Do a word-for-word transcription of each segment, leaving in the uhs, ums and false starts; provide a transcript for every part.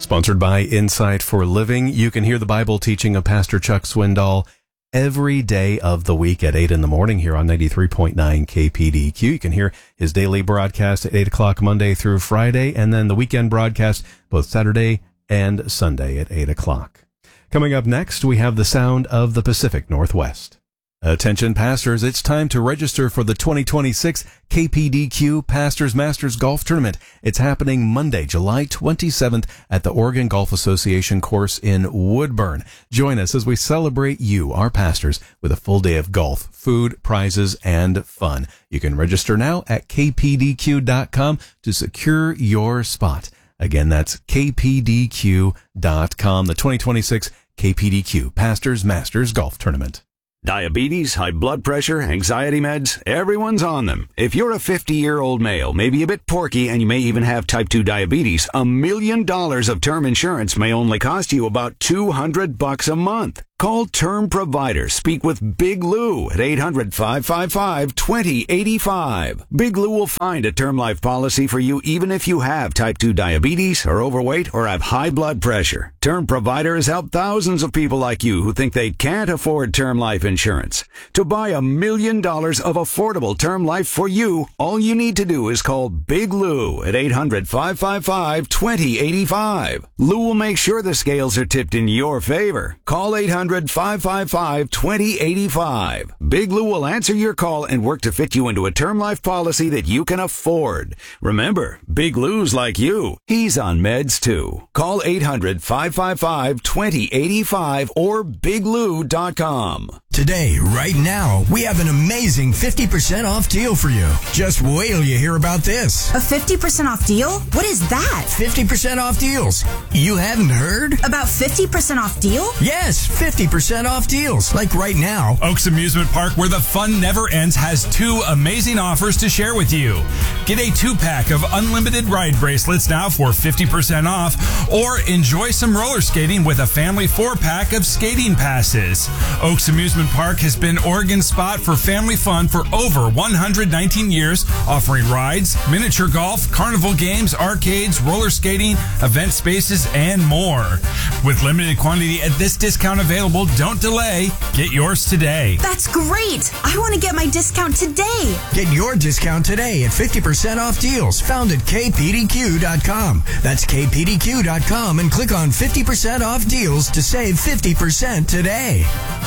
Sponsored by Insight for Living. You can hear the Bible teaching of Pastor Chuck Swindoll every day of the week at eight in the morning here on ninety-three point nine K P D Q. You can hear his daily broadcast at eight o'clock Monday through Friday, and then the weekend broadcast both Saturday and Sunday at eight o'clock. Coming up next, we have the sound of the Pacific Northwest. Attention pastors, it's time to register for the twenty twenty-six K P D Q Pastors Masters Golf Tournament. It's happening Monday, July twenty-seventh at the Oregon Golf Association course in Woodburn. Join us as we celebrate you, our pastors, with a full day of golf, food, prizes, and fun. You can register now at K P D Q dot com to secure your spot. Again, that's K P D Q dot com, the twenty twenty-six K P D Q Pastors Masters Golf Tournament. Diabetes, high blood pressure, anxiety meds, everyone's on them. If you're a fifty-year-old male, maybe a bit porky, and you may even have type two diabetes, a million dollars of term insurance may only cost you about two hundred bucks a month. Call Term Provider. Speak with Big Lou at eight hundred, five five five, two zero eight five. Big Lou will find a term life policy for you even if you have type two diabetes, are overweight, or have high blood pressure. Term Provider has helped thousands of people like you who think they can't afford term life insurance. To buy a million dollars of affordable term life for you, all you need to do is call Big Lou at eight hundred, five five five, two zero eight five. Lou will make sure the scales are tipped in your favor. Call eight hundred, five five five, two zero eight five. Big Lou will answer your call and work to fit you into a term life policy that you can afford. Remember, Big Lou's like you. He's on meds too. Call eight hundred, five five five, two zero eight five or big lou dot com. Today, right now, we have an amazing fifty percent off deal for you. Just wait till you hear about this. A fifty percent off deal? What is that? fifty percent off deals. You haven't heard? About fifty percent off deal? Yes, fifty percent off deals. Like right now. Oaks Amusement Park, where the fun never ends, has two amazing offers to share with you. Get a two-pack of unlimited ride bracelets now for fifty percent off, or enjoy some roller skating with a family four-pack of skating passes. Oaks Amusement Park has been Oregon's spot for family fun for over one hundred nineteen years, offering rides, miniature golf, carnival games, arcades, roller skating, event spaces, and more. With limited quantity at this discount available, don't delay. Get yours today. That's great. I want to get my discount today. Get your discount today at fifty percent off deals found at K P D Q dot com. That's K P D Q dot com and click on fifty percent off deals to save fifty percent today.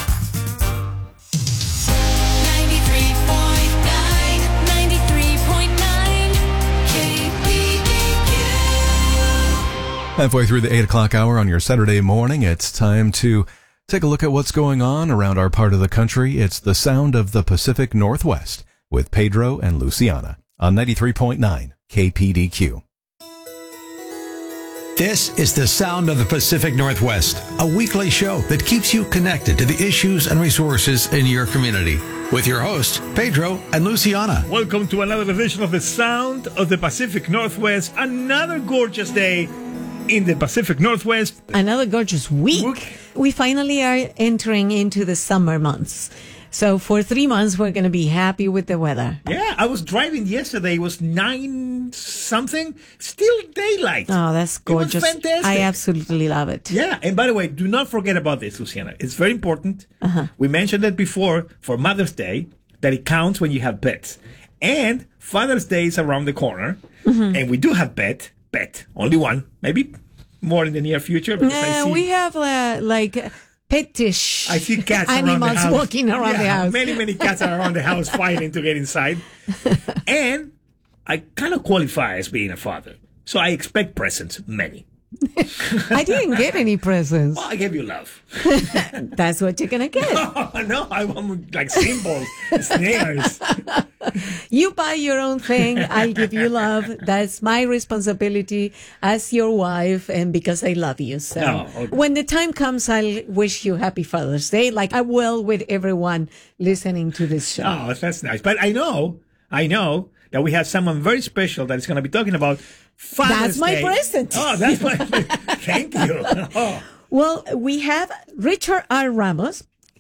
Halfway through the eight o'clock hour on your Saturday morning, it's time to take a look at what's going on around our part of the country. It's the sound of the Pacific Northwest with Pedro and Luciana on ninety-three point nine K P D Q. This is the Sound of the Pacific Northwest, a weekly show that keeps you connected to the issues and resources in your community. With your hosts, Pedro and Luciana. Welcome to another edition of the Sound of the Pacific Northwest. Another gorgeous day in the Pacific Northwest. Another gorgeous week. We finally are entering into the summer months. So for three months, we're going to be happy with the weather. Yeah, I was driving yesterday. It was nine something. Still daylight. Oh, that's gorgeous. It was fantastic. I absolutely love it. Yeah, and by the way, do not forget about this, Luciana. It's very important. Uh-huh. We mentioned it before for Mother's Day, that it counts when you have pets. And Father's Day is around the corner. Mm-hmm. And we do have pet. Pet. Only one. Maybe more in the near future. Yeah, I see, we have uh, like pettish I see cats animals around the house. walking around yeah, the house. Many, many cats are around the house fighting to get inside. And I kind of qualify as being a father. So I expect presents, many. I didn't get any presents. Well, I gave you love. That's what you're going to get. No, no, I want like symbols, snares. You buy your own thing. I'll give you love. That's my responsibility as your wife and because I love you. So No, okay. when the time comes, I'll wish you happy Father's Day like I will with everyone listening to this show. Oh, that's nice. But I know, I know that we have someone very special that is going to be talking about Father's That's my Day. present. Oh, that's my Thank you. Oh. Well, we have Richard R. Ramos.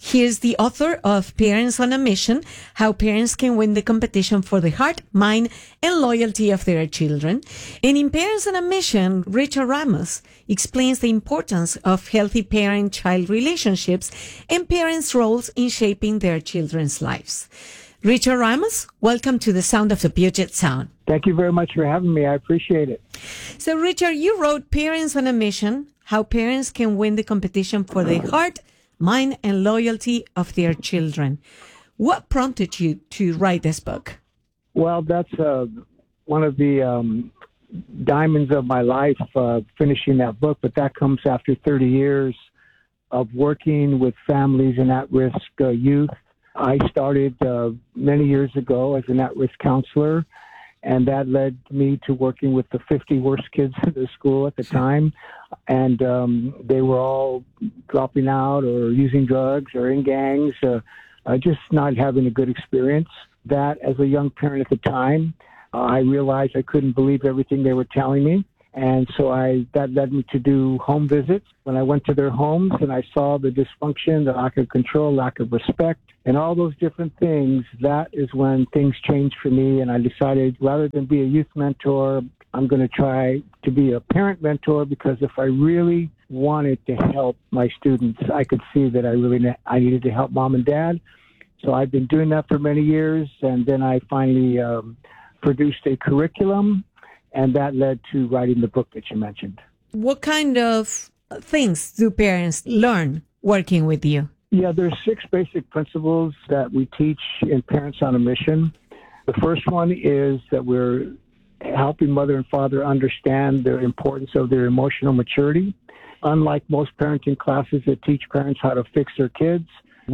He is the author of Parents on a Mission, How Parents Can Win the Competition for the Heart, Mind, and Loyalty of Their Children. And in Parents on a Mission, Richard Ramos explains the importance of healthy parent-child relationships and parents' roles in shaping their children's lives. Richard Ramos, welcome to the Sound of the Puget Sound. Thank you very much for having me. I appreciate it. So, Richard, you wrote Parents on a Mission, How Parents Can Win the Competition for the Heart, Mind, and Loyalty of Their Children. What prompted you to write this book? Well, that's uh, one of the um, diamonds of my life, uh, finishing that book, but that comes after thirty years of working with families and at-risk uh, youth. I started uh, many years ago as an at-risk counselor, and that led me to working with the fifty worst kids in the school at the time. And um, they were all dropping out or using drugs or in gangs, uh, uh, just not having a good experience. That, as a young parent at the time, uh, I realized I couldn't believe everything they were telling me. And so I that led me to do home visits. When I went to their homes and I saw the dysfunction, the lack of control, lack of respect, and all those different things, that is when things changed for me. And I decided, rather than be a youth mentor, I'm going to try to be a parent mentor, because if I really wanted to help my students, I could see that I really ne- I needed to help mom and dad. So I've been doing that for many years, and then I finally um, produced a curriculum, and that led to writing the book that you mentioned. What kind of things do parents learn working with you? Yeah, there's six basic principles that we teach in Parents on a Mission. The first one is that we're helping mother and father understand the importance of their emotional maturity. Unlike most parenting classes that teach parents how to fix their kids,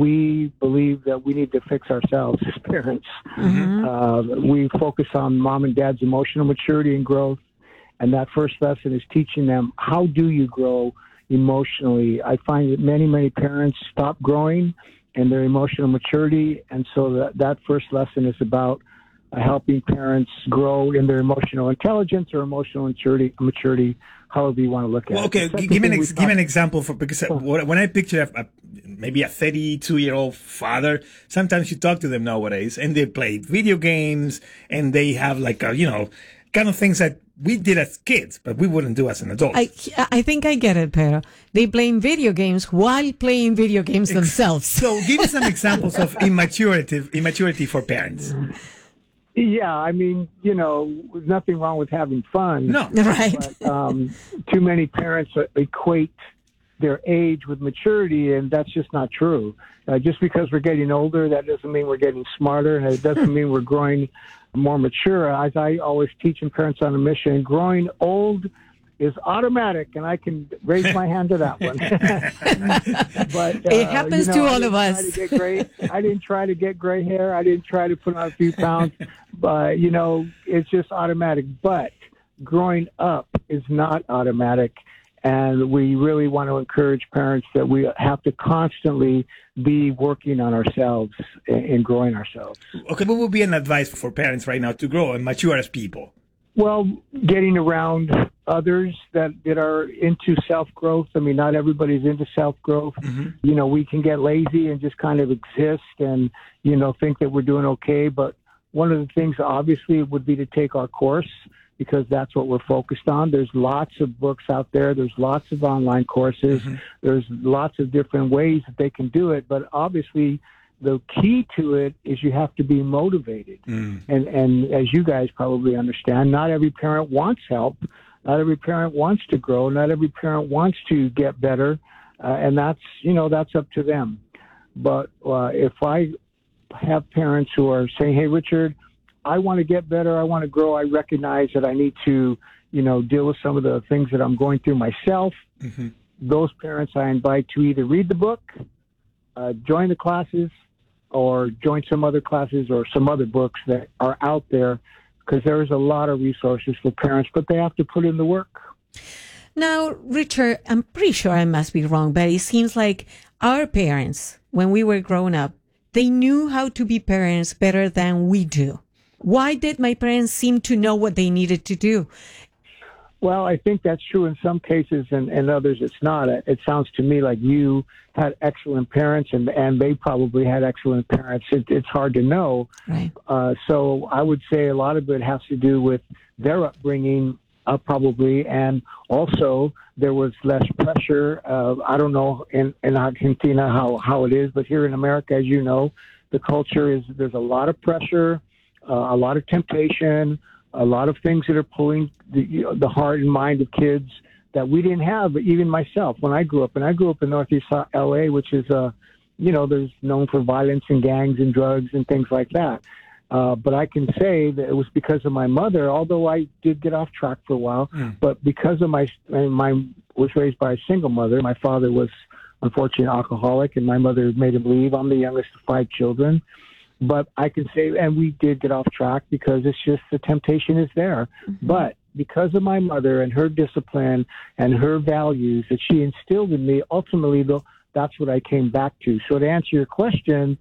we believe that we need to fix ourselves as parents. Mm-hmm. Uh, we focus on mom and dad's emotional maturity and growth, and that first lesson is teaching them, how do you grow emotionally? I find that many, many parents stop growing in their emotional maturity, and so that, that first lesson is about uh, helping parents grow in their emotional intelligence or emotional maturity, maturity however you want to look at well, okay, it. Okay, give me an ex- give me an example for because oh. when I picture a, a, maybe a thirty-two year old father, sometimes you talk to them nowadays and they play video games and they have like a, you know, kind of things that we did as kids, but we wouldn't do as an adult. I, I think I get it, Pedro. They play video games while playing video games themselves. So give us some examples of immaturity, immaturity for parents. Yeah, I mean, you know, nothing wrong with having fun. No. Right. But um, too many parents equate their age with maturity, and that's just not true. Uh, just because we're getting older, that doesn't mean we're getting smarter, and it doesn't mean we're growing more mature. As I always teach in Parents on a Mission, growing old is automatic, and I can raise my hand to that one. But uh, it happens you know, to all of us. To get gray, I didn't try to get gray hair. I didn't try to put on a few pounds. But, you know, it's just automatic. But growing up is not automatic. And we really want to encourage parents that we have to constantly be working on ourselves and growing ourselves. Okay, what would be an advice for parents right now to grow and mature as people? Well, getting around others that, that are into self-growth. I mean, not everybody's into self-growth. Mm-hmm. You know, we can get lazy and just kind of exist and, you know, think that we're doing okay. But one of the things, obviously, would be to take our course, because that's what we're focused on. There's lots of books out there. There's lots of online courses. Mm-hmm. There's lots of different ways that they can do it. But obviously, the key to it is you have to be motivated. Mm. And, and as you guys probably understand, not every parent wants help. Not every parent wants to grow. Not every parent wants to get better. Uh, and that's, you know, that's up to them. But uh, if I have parents who are saying, hey, Richard, I want to get better, I want to grow, I recognize that I need to, you know, deal with some of the things that I'm going through myself, mm-hmm. those parents I invite to either read the book, uh, join the classes, or join some other classes or some other books that are out there, because there's a lot of resources for parents, but they have to put in the work. Now, Richard, I'm pretty sure I must be wrong, but it seems like our parents, when we were growing up, they knew how to be parents better than we do. Why did my parents seem to know what they needed to do? Well, I think that's true in some cases, and, and others it's not. It sounds to me like you had excellent parents, and, and they probably had excellent parents. It, it's hard to know. Right. Uh, so I would say a lot of it has to do with their upbringing, uh, probably, and also there was less pressure. Uh, I don't know in, in Argentina how, how it is, but here in America, as you know, the culture is there's a lot of pressure, uh, a lot of temptation, a lot of things that are pulling the, you know, the heart and mind of kids that we didn't have, even myself, when I grew up. And I grew up in Northeast L A, which is, uh, you know, there's known for violence and gangs and drugs and things like that. Uh, but I can say that it was because of my mother, although I did get off track for a while, mm. but because of my, my, was raised by a single mother. My father was unfortunately an alcoholic, and my mother made him leave. I'm the youngest of five children. But I can say, and we did get off track because it's just the temptation is there. Mm-hmm. But because of my mother and her discipline and her values that she instilled in me, ultimately, though, that's what I came back to. So to answer your question,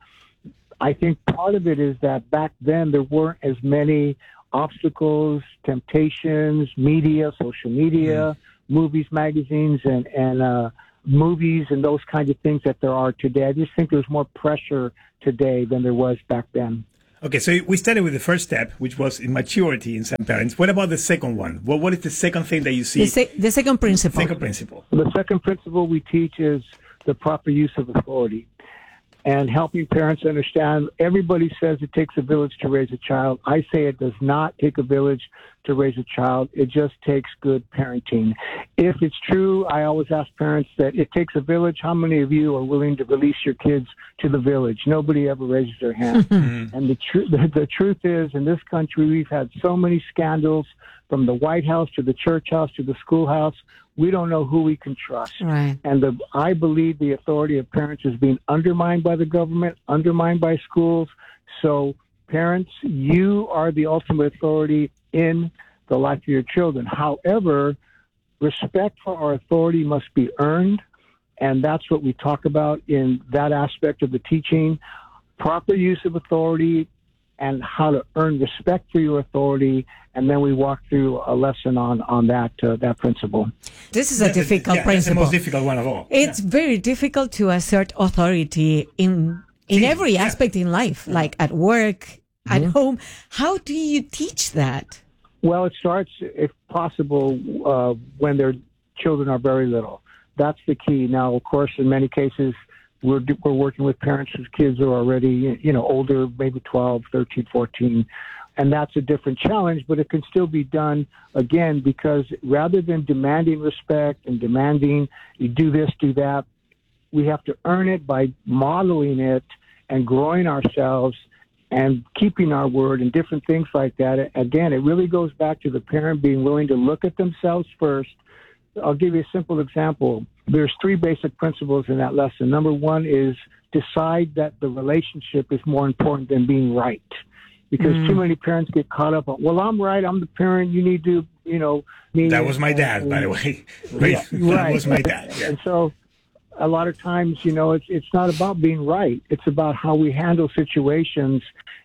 I think part of it is that back then there weren't as many obstacles, temptations, media, social media, mm-hmm. movies, magazines, and, and uh, movies and those kinds of things that there are today. I just think there's more pressure today than there was back then. Okay, so we started with the first step, which was immaturity in some parents. What about the second one? Well, what is the second thing that you see? The, se- the second principle. Second principle. The second principle we teach is the proper use of authority and helping parents understand. Everybody says it takes a village to raise a child. I say it does not take a village to raise a child. It just takes good parenting. If it's true, I always ask parents that it takes a village. How many of you are willing to release your kids to the village? Nobody ever raises their hand. And the, tr- the, the truth is, in this country, we've had so many scandals from the White House to the church house to the schoolhouse. We don't know who we can trust. Right. And the, I believe the authority of parents is being undermined by the government, undermined by schools. So parents, you are the ultimate authority in the life of your children. However, respect for our authority must be earned, and that's what we talk about in that aspect of the teaching. Proper use of authority and how to earn respect for your authority, and then we walk through a lesson on, on that uh, that principle. This is a difficult yeah, principle. It's the most difficult one of all. It's yeah. very difficult to assert authority in in Teach, every yeah. aspect in life, like at work, at Mm-hmm. home. How do you teach that? Well, it starts, if possible, uh, when their children are very little. That's the key. Now, of course, in many cases, we're we're working with parents whose kids are already, you know, older, maybe twelve, thirteen, fourteen, and that's a different challenge, but it can still be done, again, because rather than demanding respect and demanding you do this, do that, we have to earn it by modeling it and growing ourselves and keeping our word and different things like that. Again, it really goes back to the parent being willing to look at themselves first. I'll give you a simple example. There's three basic principles in that lesson. Number one is decide that the relationship is more important than being right. Because mm. too many parents get caught up on, well, I'm right, I'm the parent, you need to, you know. Me that was my and, dad, and, by the way. Yeah, that right. was my dad. Yeah. And so a lot of times, you know, it's it's not about being right. It's about how we handle situations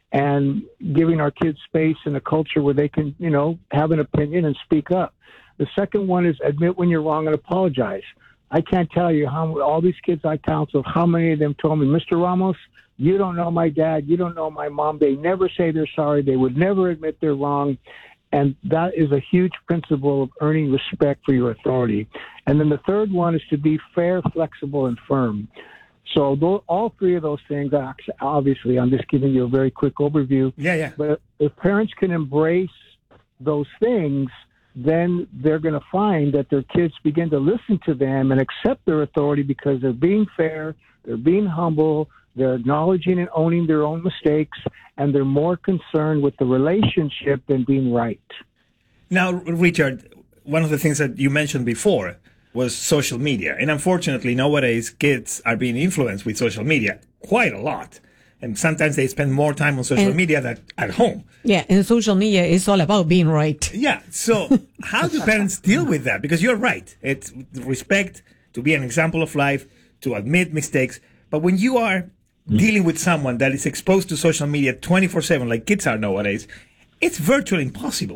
and giving our kids space in a culture where they can, you know, have an opinion and speak up. The second one is admit when you're wrong and apologize. I can't tell you how all these kids I counseled, how many of them told me, Mister Ramos, you don't know my dad, you don't know my mom. They never say they're sorry. They would never admit they're wrong. And that is a huge principle of earning respect for your authority. And then the third one is to be fair, flexible, and firm. So those, all three of those things, obviously, I'm just giving you a very quick overview. Yeah, yeah. But if parents can embrace those things, then they're going to find that their kids begin to listen to them and accept their authority because they're being fair, they're being humble, they're acknowledging and owning their own mistakes, and they're more concerned with the relationship than being right. Now, Richard, one of the things that you mentioned before was social media. And unfortunately, nowadays, kids are being influenced with social media quite a lot. And sometimes they spend more time on social and, media than at home. Yeah, and social media is all about being right. Yeah, so how do parents deal with that? Because you're right. It's respect, to be an example of life, to admit mistakes. But when you are dealing with someone that is exposed to social media twenty-four seven, like kids are nowadays, it's virtually impossible.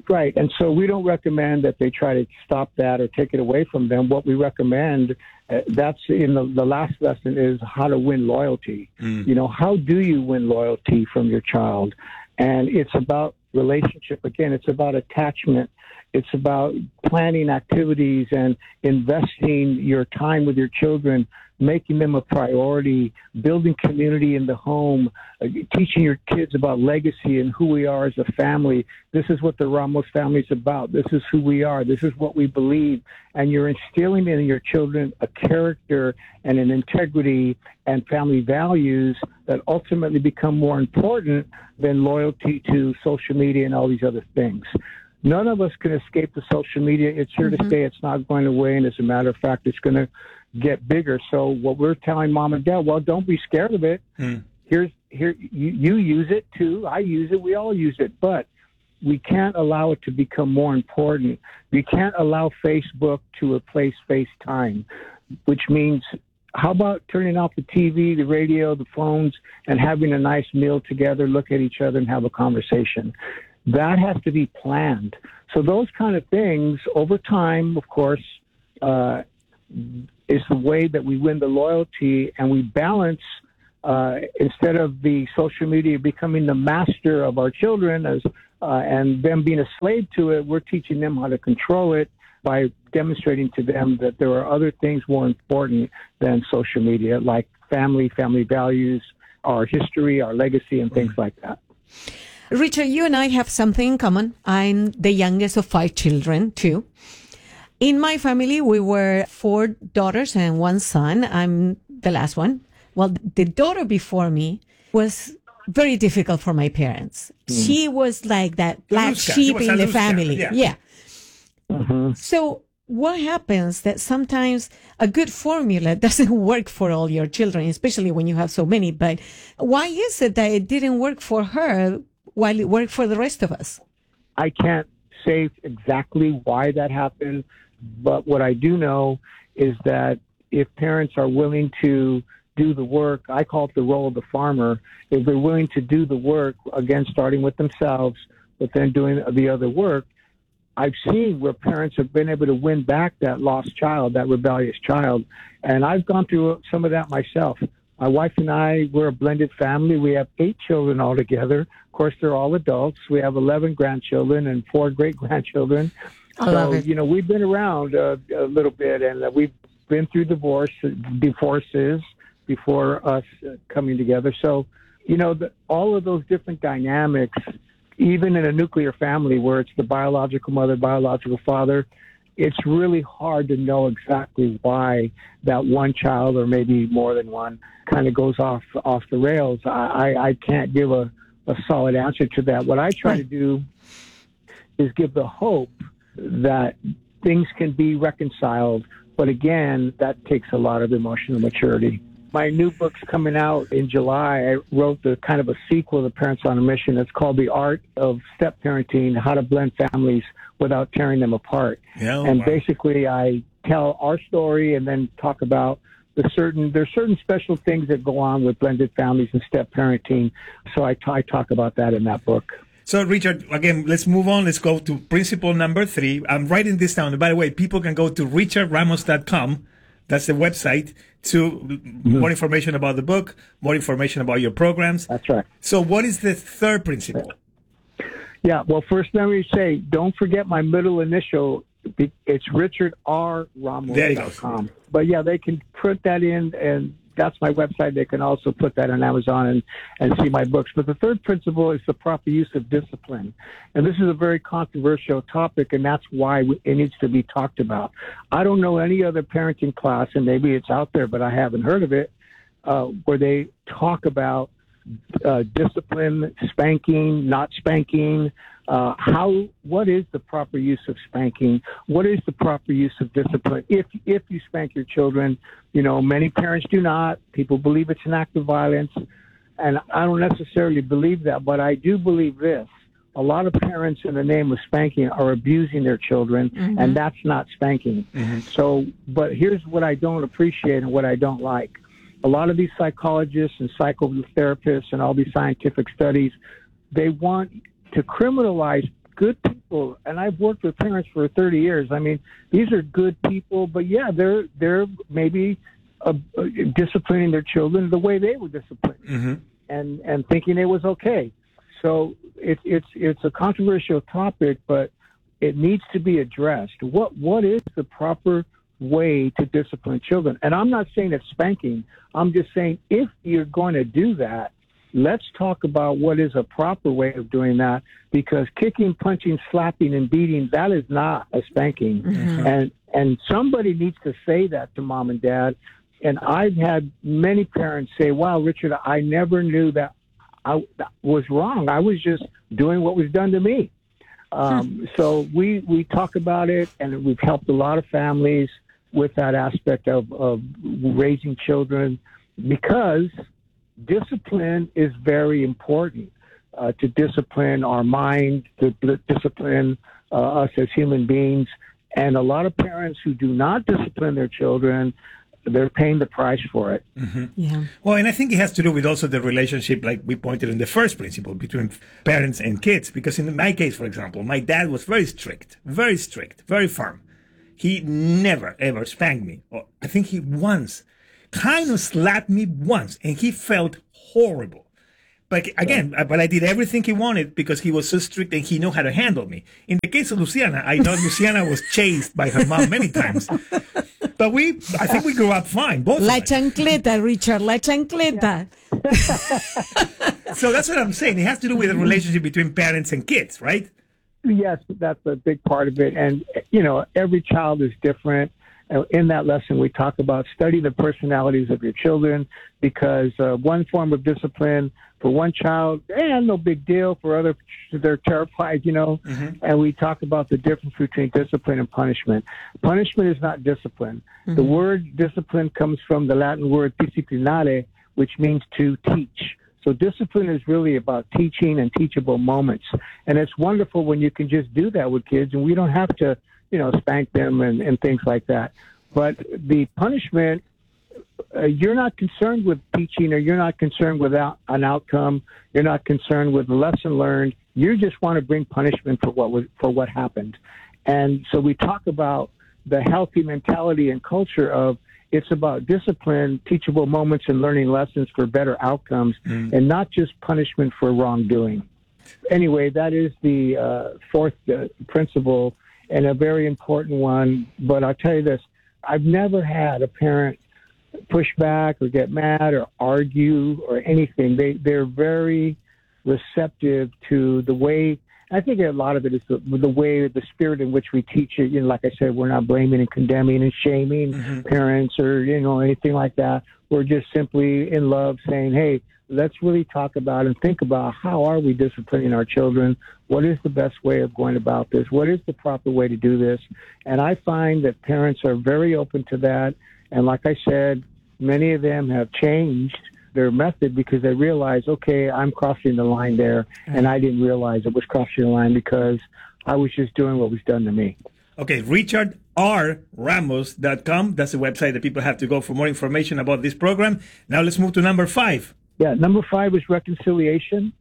Right. And so we don't recommend that they try to stop that or take it away from them. What we recommend, uh, that's in the, the last lesson, is how to win loyalty. Mm. You know, how do you win loyalty from your child? And it's about relationship. Again, it's about attachment. It's about planning activities and investing your time with your children, making them a priority, building community in the home, uh, teaching your kids about legacy and who we are as a family. This is what the Ramos family is about. This is who we are. This is what we believe. And you're instilling in your children a character and an integrity and family values that ultimately become more important than loyalty to social media and all these other things. None of us can escape the social media. It's here mm-hmm. to stay. It's not going away. And as a matter of fact, it's going to get bigger. So what we're telling mom and dad, well, don't be scared of it. Mm. Here's here you, you use it too. I use it. We all use it. But we can't allow it to become more important. We can't allow Facebook to replace FaceTime, which means how about turning off the T V, the radio, the phones, and having a nice meal together, look at each other and have a conversation. That has to be planned. So those kind of things over time, of course, uh, is the way that we win the loyalty, and we balance uh, instead of the social media becoming the master of our children as uh, and them being a slave to it. We're teaching them how to control it by demonstrating to them that there are other things more important than social media, like family, family values, our history, our legacy, and things like that. Richard, you and I have something in common. I'm the youngest of five children, too. In my family, we were four daughters and one son. I'm the last one. Well, the daughter before me was very difficult for my parents. Mm. She was like that black sheep in the family. Yeah. yeah. Mm-hmm. So what happens that sometimes a good formula doesn't work for all your children, especially when you have so many. But why is it that it didn't work for her while it worked for the rest of us? I can't say exactly why that happened, but what I do know is that if parents are willing to do the work, I call it the role of the farmer, if they're willing to do the work, again, starting with themselves, but then doing the other work, I've seen where parents have been able to win back that lost child, that rebellious child. And I've gone through some of that myself. My wife and I, we're a blended family. We have eight children altogether. Of course, they're all adults. We have eleven grandchildren and four great-grandchildren. I love so, it. you know, we've been around uh, a little bit, and uh, we've been through divorce, divorces before us uh, coming together. So, you know, the, all of those different dynamics, even in a nuclear family where it's the biological mother, biological father, it's really hard to know exactly why that one child, or maybe more than one, kind of goes off off the rails. I, I, I can't give a, a solid answer to that. What I try to do is give the hope that things can be reconciled. But again, that takes a lot of emotional maturity. My new book's coming out in July. I wrote the kind of a sequel to Parents on a Mission. It's called The Art of Step Parenting, How to Blend Families Without Tearing Them Apart. Yeah, and wow. basically I tell our story and then talk about the certain, there's certain special things that go on with blended families and step parenting. So I, t- I talk about that in that book. So, Richard, again, let's move on. Let's go to principle number three. I'm writing this down. And by the way, people can go to richard ramos dot com. That's the website to mm-hmm. more information about the book, more information about your programs. That's right. So what is the third principle? Yeah, well, first let me say, don't forget my middle initial. It's richard r ramos dot com. But yeah, they can put that in, and that's my website. They can also put that on Amazon and, and see my books. But the third principle is the proper use of discipline. And this is a very controversial topic, and that's why it needs to be talked about. I don't know any other parenting class, and maybe it's out there, but I haven't heard of it, uh, where they talk about uh, discipline, spanking, not spanking, uh, how, what is the proper use of spanking? What is the proper use of discipline? If, if you spank your children, you know, many parents do not. People believe it's an act of violence. And I don't necessarily believe that, but I do believe this. A lot of parents, in the name of spanking, are abusing their children, mm-hmm. and that's not spanking. Mm-hmm. So, but here's what I don't appreciate and what I don't like. A lot of these psychologists and psychotherapists and all these scientific studies, they want to criminalize good people, and I've worked with parents for thirty years. I mean, these are good people, but yeah, they're they're maybe uh, disciplining their children the way they were disciplined, Mm-hmm. and and thinking it was okay. So it's it's it's a controversial topic, but it needs to be addressed. What what is the proper way to discipline children? And I'm not saying it's spanking. I'm just saying if you're going to do that, let's talk about what is a proper way of doing that, because kicking, punching, slapping, and beating, that is not a spanking. Mm-hmm. And and somebody needs to say that to mom and dad. And I've had many parents say, wow, Richard, I never knew that I that was wrong. I was just doing what was done to me. Um, so we, we talk about it, and we've helped a lot of families with that aspect of, of raising children, because discipline is very important, uh, to discipline our mind, to discipline uh, us as human beings. And a lot of parents who do not discipline their children, they're paying the price for it. Mm-hmm. Yeah. Well, and I think it has to do with also the relationship, like we pointed in the first principle, between parents and kids. Because in my case, for example, my dad was very strict, very strict, very firm. He never, ever spanked me. Or I think he once kind of slapped me once, and he felt horrible. But again, but I did everything he wanted because he was so strict and he knew how to handle me. In the case of Luciana, I know Luciana was chased by her mom many times. But we, I think we grew up fine, both La of us. chancleta, Richard, la chancleta. So that's what I'm saying. It has to do with the relationship between parents and kids, right? Yes, that's a big part of it. And, you know, every child is different. In that lesson, we talk about study the personalities of your children, because uh, one form of discipline for one child, eh, no big deal. For others, they're terrified, you know. Mm-hmm. And we talk about the difference between discipline and punishment. Punishment is not discipline. Mm-hmm. The word discipline comes from the Latin word disciplinare, which means to teach. So discipline is really about teaching and teachable moments. And it's wonderful when you can just do that with kids, and we don't have to, you know, spank them and, and things like that. But the punishment, uh, you're not concerned with teaching, or you're not concerned with out, an outcome. You're not concerned with the lesson learned. You just want to bring punishment for what was, for what happened. And so we talk about the healthy mentality and culture of it's about discipline, teachable moments, and learning lessons for better outcomes, mm. and not just punishment for wrongdoing. Anyway, that is the uh, fourth uh, principle, and a very important one. But I'll tell you this, I've never had a parent push back or get mad or argue or anything. They, they're very receptive to the way, I think a lot of it is the, the way, the spirit in which we teach it. You know, like I said, we're not blaming and condemning and shaming mm-hmm. parents or, you know, anything like that. We're just simply in love saying, hey, let's really talk about and think about how are we disciplining our children? What is the best way of going about this? What is the proper way to do this? And I find that parents are very open to that. And like I said, many of them have changed their method because they realize, okay, I'm crossing the line there, and I didn't realize it was crossing the line because I was just doing what was done to me. Okay, richard r ramos dot com. That's the website that people have to go for more information about this program. Now let's move to number five. Yeah, number five is reconciliation.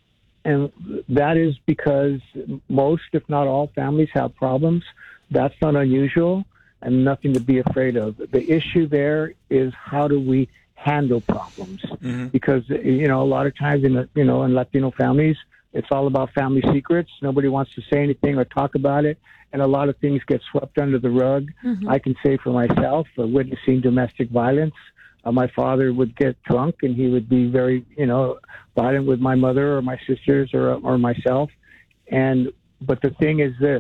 And that is because most, if not all, families have problems. That's not unusual and nothing to be afraid of. The issue there is how do we handle problems? Mm-hmm. Because, you know, a lot of times in, the, you know, in Latino families, it's all about family secrets. Nobody wants to say anything or talk about it. And a lot of things get swept under the rug. Mm-hmm. I can say for myself, uh, witnessing domestic violence, uh, my father would get drunk and he would be very, you know, violent with my mother or my sisters or, or myself. And, but the thing is this,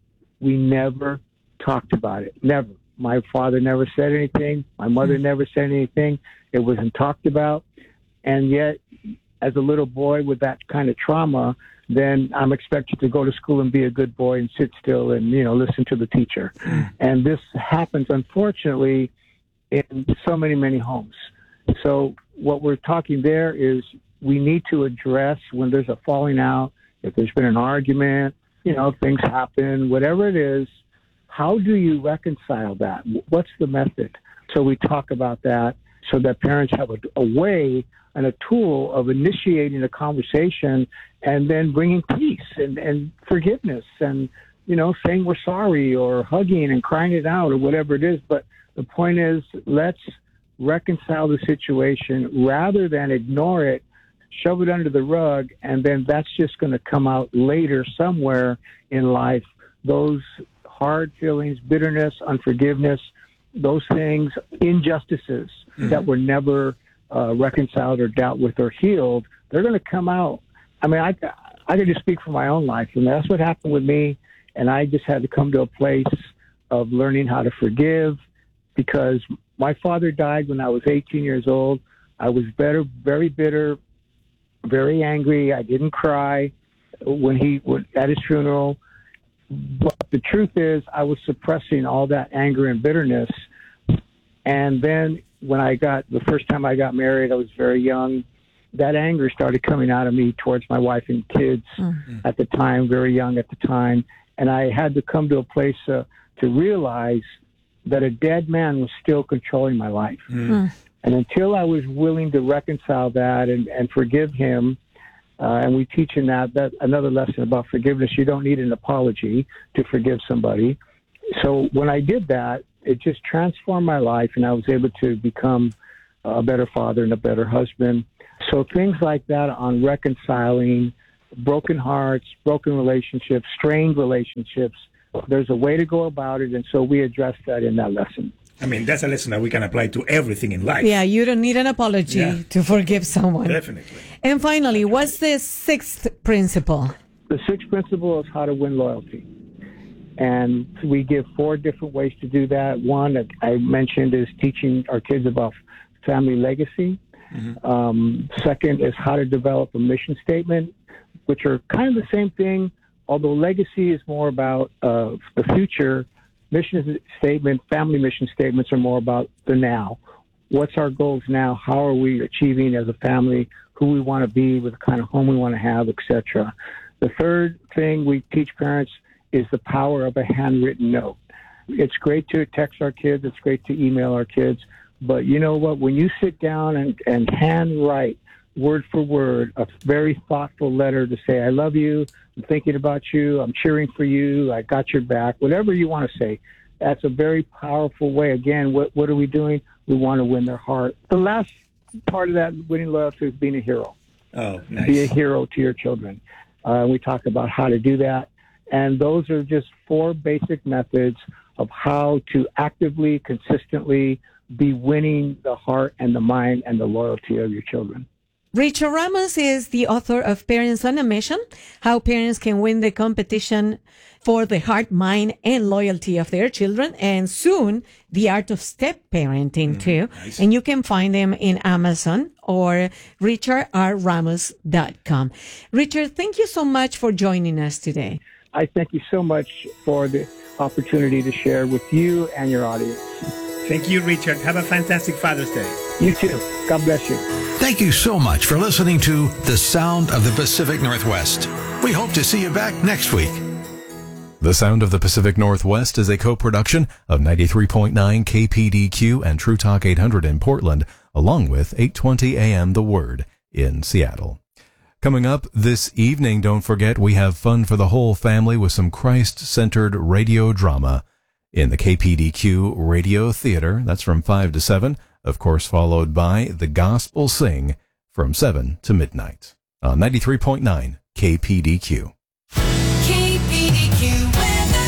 we never talked about it. Never. My father never said anything. My mother mm-hmm. never said anything. It wasn't talked about. And yet, as a little boy with that kind of trauma, then I'm expected to go to school and be a good boy and sit still and, you know, listen to the teacher. Mm-hmm. And this happens, unfortunately, in so many, many homes. So what we're talking there is we need to address when there's a falling out, if there's been an argument, you know, things happen, whatever it is, how do you reconcile that? What's the method? So we talk about that so that parents have a, a way and a tool of initiating a conversation and then bringing peace and, and forgiveness and, you know, saying we're sorry or hugging and crying it out or whatever it is. But the point is, let's reconcile the situation rather than ignore it, shove it under the rug, and then that's just going to come out later somewhere in life. Those hard feelings, bitterness, unforgiveness, those things, injustices mm-hmm. that were never uh, reconciled or dealt with or healed, they're going to come out. I mean, I, I can just speak for my own life, and that's what happened with me, and I just had to come to a place of learning how to forgive, because my father died when I was eighteen years old. I was better, very bitter, very angry. I didn't cry when he went at his funeral. But the truth is, I was suppressing all that anger and bitterness. And then when I got, the first time I got married, I was very young. That anger started coming out of me towards my wife and kids mm-hmm. at the time, very young at the time. And I had to come to a place uh, to realize that a dead man was still controlling my life. Mm. And until I was willing to reconcile that and, and forgive him, uh, and we teach in that, that another lesson about forgiveness, you don't need an apology to forgive somebody. So when I did that, it just transformed my life, and I was able to become a better father and a better husband. So things like that on reconciling broken hearts, broken relationships, strained relationships, there's a way to go about it, and so we address that in that lesson. I mean, that's a lesson that we can apply to everything in life. Yeah, you don't need an apology yeah. to forgive someone. Definitely. And finally, what's the sixth principle? The sixth principle is how to win loyalty. And we give four different ways to do that. One that I mentioned is teaching our kids about family legacy. Mm-hmm. Um, second is how to develop a mission statement, which are kind of the same thing, although legacy is more about uh, the future. Mission statement, family mission statements are more about the now. What's our goals now? How are we achieving as a family? Who we want to be, with the kind of home we want to have, et cetera. The third thing we teach parents is the power of a handwritten note. It's great to text our kids. It's great to email our kids. But you know what? When you sit down and, and handwrite word for word a very thoughtful letter to say, I love you, I'm thinking about you, I'm cheering for you, I got your back, whatever you want to say, that's a very powerful way. Again, what, what are we doing? We want to win their heart. The last part of that winning loyalty is being a hero. Oh, nice. Be a hero to your children. Uh, we talk about how to do that. And those are just four basic methods of how to actively, consistently be winning the heart and the mind and the loyalty of your children. Richard Ramos is the author of Parents on a Mission, How Parents Can Win the Competition for the Heart, Mind, and Loyalty of Their Children, and soon, The Art of Step Parenting, mm, too. Nice. And you can find them in Amazon or richard r ramos dot com. Richard, thank you so much for joining us today. I thank you so much for the opportunity to share with you and your audience. Thank you, Richard. Have a fantastic Father's Day. You too. God bless you. Thank you so much for listening to The Sound of the Pacific Northwest. We hope to see you back next week. The Sound of the Pacific Northwest is a co-production of ninety-three point nine K P D Q and True Talk eight hundred in Portland, along with eight twenty A M The Word in Seattle. Coming up this evening, don't forget we have fun for the whole family with some Christ-centered radio drama in the K P D Q Radio Theater. That's from five to seven, of course, followed by The Gospel Sing from seven to midnight on ninety-three point nine K P D Q. K P D Q weather.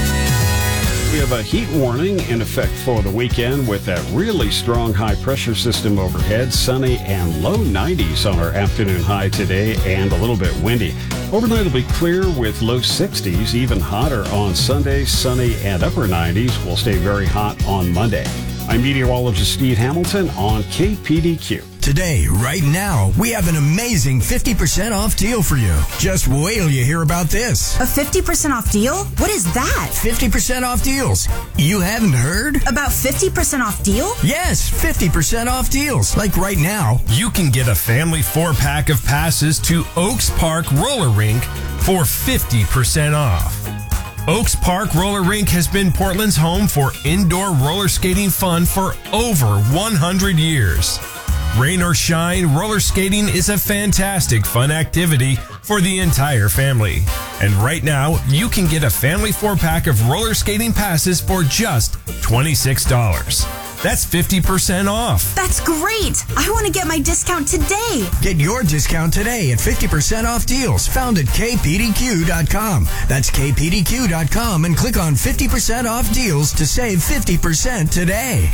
We have a heat warning in effect for the weekend with that really strong high pressure system overhead. Sunny and low nineties on our afternoon high today, and a little bit windy. Overnight will be clear with low sixties, even hotter on Sunday. Sunny and upper nineties. Will stay very hot on Monday. I'm meteorologist Steve Hamilton on K P D Q. Today, right now, we have an amazing fifty percent off deal for you. Just wait till you hear about this. A fifty percent off deal? What is that? fifty percent off deals. You haven't heard? About fifty percent off deal? Yes, fifty percent off deals. Like right now. You can get a family four-pack of passes to Oaks Park Roller Rink for fifty percent off. Oaks Park Roller Rink has been Portland's home for indoor roller skating fun for over one hundred years. Rain or shine, roller skating is a fantastic fun activity for the entire family. And right now, you can get a family four-pack of roller skating passes for just twenty-six dollars. That's fifty percent off. That's great. I want to get my discount today. Get your discount today at fifty percent off deals found at K P D Q dot com. That's K P D Q dot com and click on fifty percent off deals to save fifty percent today.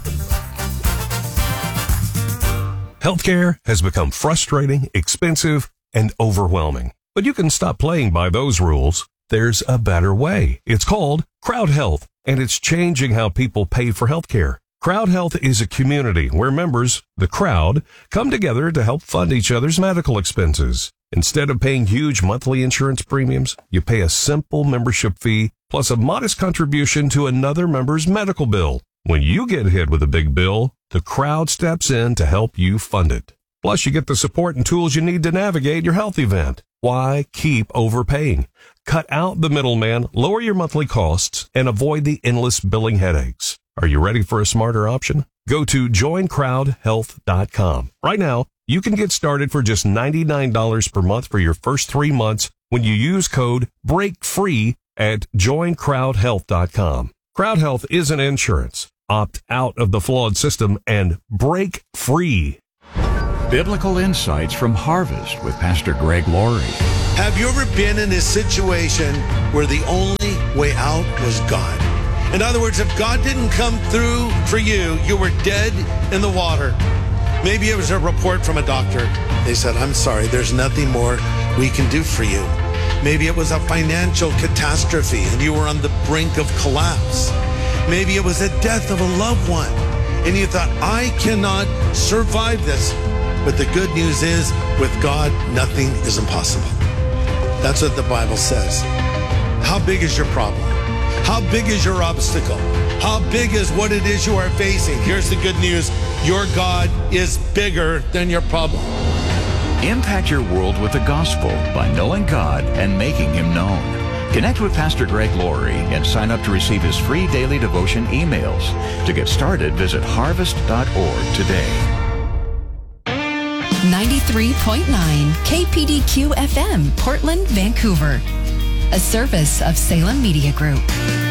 Healthcare has become frustrating, expensive, and overwhelming. But you can stop playing by those rules. There's a better way. It's called Crowd Health, and it's changing how people pay for healthcare. Crowd Health is a community where members, the crowd, come together to help fund each other's medical expenses. Instead of paying huge monthly insurance premiums, you pay a simple membership fee plus a modest contribution to another member's medical bill. When you get hit with a big bill, the crowd steps in to help you fund it. Plus, you get the support and tools you need to navigate your health event. Why keep overpaying? Cut out the middleman, lower your monthly costs, and avoid the endless billing headaches. Are you ready for a smarter option? Go to join crowd health dot com. Right now, you can get started for just ninety-nine dollars per month for your first three months when you use code BREAKFREE at join crowd health dot com. Crowd Health isn't insurance. Opt out of the flawed system and break free. Biblical insights from Harvest with Pastor Greg Laurie. Have you ever been in a situation where the only way out was God? In other words, if God didn't come through for you, you were dead in the water. Maybe it was a report from a doctor. They said, I'm sorry, there's nothing more we can do for you. Maybe it was a financial catastrophe and you were on the brink of collapse. Maybe it was the death of a loved one and you thought, I cannot survive this. But the good news is, with God, nothing is impossible. That's what the Bible says. How big is your problem? How big is your obstacle? How big is what it is you are facing? Here's the good news. Your God is bigger than your problem. Impact your world with the gospel by knowing God and making Him known. Connect with Pastor Greg Laurie and sign up to receive his free daily devotion emails. To get started, visit harvest dot org today. ninety-three point nine K P D Q F M, Portland, Vancouver. A service of Salem Media Group.